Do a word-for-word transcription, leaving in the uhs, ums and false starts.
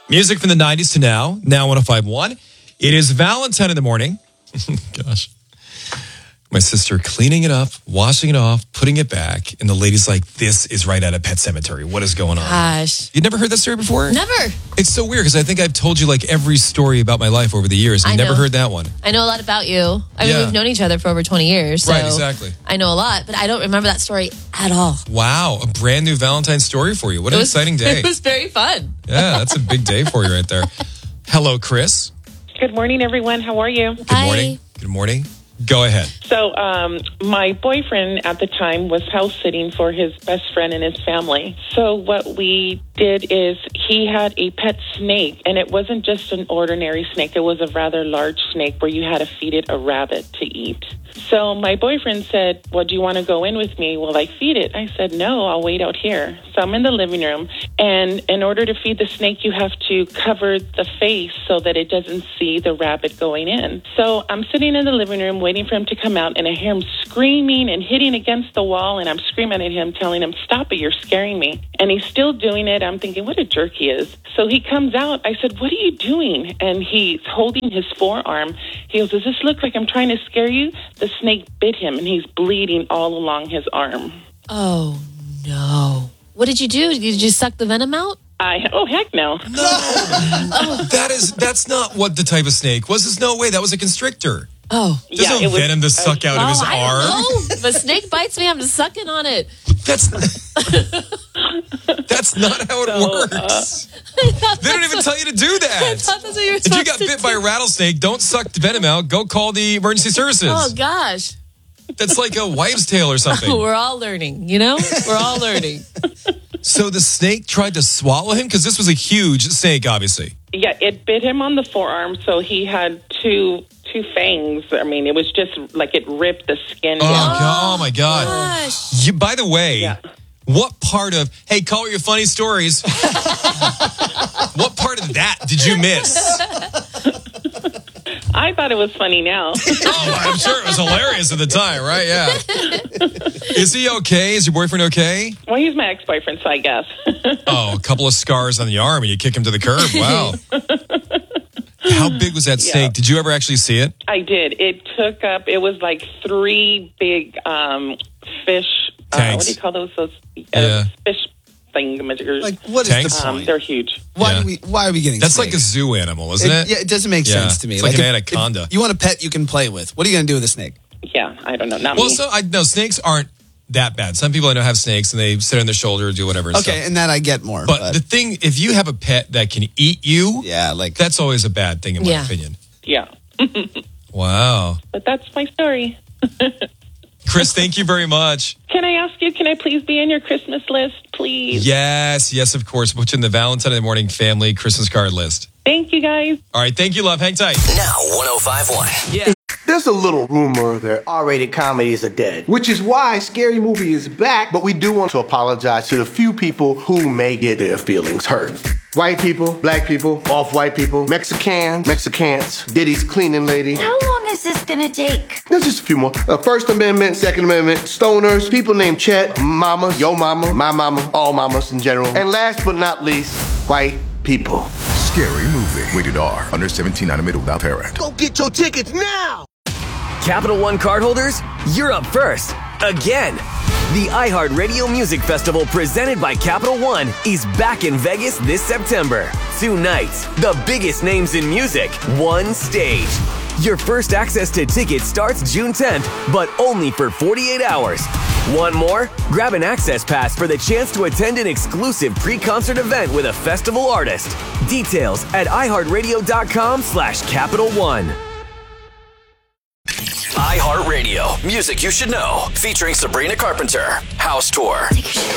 Music from the nineties to now, now one oh five point one. It is Valentine in the morning. Gosh. My sister cleaning it up, washing it off, putting it back. And the lady's like, this is right out of Pet Sematary. What is going on? Gosh. You never heard that story before? Never. It's so weird because I think I've told you like every story about my life over the years. I never heard that one. I know a lot about you. I mean, Yeah. we've known each other for over twenty years. So Right, exactly. I know a lot, but I don't remember that story at all. Wow, a brand new Valentine's story for you. What an It was- exciting day. It was very fun. Yeah, that's a big day for you right there. Hello, Chris. Good morning, everyone. How are you? Good morning. Good morning. Go ahead. So, um, my boyfriend at the time was house sitting for his best friend and his family. So, what we did is he had a pet snake, and it wasn't just an ordinary snake. It was a rather large snake where you had to feed it a rabbit to eat. So, my boyfriend said, well, do you want to go in with me? Will I feed it? I said, no, I'll wait out here. So, I'm in the living room, and in order to feed the snake, you have to cover the face so that it doesn't see the rabbit going in. So, I'm sitting in the living room waiting for him to come out, and I hear him screaming and hitting against the wall, and I'm screaming at him, telling him, stop it, you're scaring me. And he's still doing it. I'm thinking, what a jerk he is. So he comes out. I said, what are you doing? And he's holding his forearm. He goes, does this look like I'm trying to scare you? The snake bit him, and he's bleeding all along his arm. Oh, no. What did you do? Did you just suck the venom out? I oh, heck no. No. that is, that's not what the type of snake was. There's no way. That was a constrictor. Oh. There's Yeah, no it was- venom to suck out oh, of his I arm. don't know. If a snake bites me, I'm just sucking on it. That's that's not how it So, works. They don't even tell you to do I that. thought that's what you were If you supposed got to bit do. by a rattlesnake, don't suck the venom out. Go call the emergency services. Oh, gosh. That's like a wives' tale or something. We're all learning, you know? We're all learning. So the snake tried to swallow him? Because this was a huge snake, obviously. Yeah, it bit him on the forearm, so he had two two fangs. I mean, it was just like it ripped the skin Oh, down. God, oh my God. Gosh. You, by the way, Yeah. what part of, hey, call it your funny stories. What part of that did you miss? I thought it was funny now. Oh, I'm sure it was hilarious at the time, right? Yeah. Is he okay? Is your boyfriend okay? Well, he's my ex-boyfriend, so I guess. Oh, a couple of scars on the arm and you kick him to the curb. Wow. How big was that snake? Yeah. Did you ever actually see it? I did. It took up, it was like three big um, fish. Uh, what Tanks. do you call those? Those uh, Yeah. fish thingamajigers. Like, what is Tanks? the um, point? they're huge. Why, Yeah. do we, why are we getting That's snakes? like a zoo animal, isn't it? Yeah, it doesn't make Yeah. sense to me. It's like an if- anaconda. if you want a pet you can play with. What are you going to do with a snake? Yeah, I don't know. Not Well, me. so I know snakes aren't that bad. Some people I know have snakes and they sit on their shoulder or do whatever. And Okay, stuff. and that I get more. But But, the thing, if you have a pet that can eat you, yeah, like that's always a bad thing in my Yeah. opinion. yeah. Wow. But that's my story. Chris, thank you very much. Can I ask you, can I please be on your Christmas list, please? Yes, yes, of course. Put you in the Valentine in the Morning family Christmas card list. Thank you, guys. All right, thank you, love. Hang tight. Now one oh five point one. Yeah. There's a little rumor that R-rated comedies are dead, which is why Scary Movie is back, but we do want to apologize to the few people who may get their feelings hurt. White people, black people, off-white people, Mexicans, Mexicans, Diddy's cleaning lady. How long is this gonna take? There's just a few more. Uh, First Amendment, Second Amendment, stoners, people named Chet, mama, yo mama, my mama, all mamas in general. And last but not least, white people. Scary Movie. Rated R. Under seventeen, animated without parent. Go get your tickets now! Capital One cardholders, you're up first. Again. The iHeartRadio Music Festival presented by Capital One is back in Vegas this September. Two nights, the biggest names in music, one stage. Your first access to tickets starts June tenth, but only for forty-eight hours. Want more? Grab an access pass for the chance to attend an exclusive pre-concert event with a festival artist. Details at iHeartRadio.com slash Capital One. iHeartRadio, music you should know, featuring Sabrina Carpenter, House Tour. Take your shoes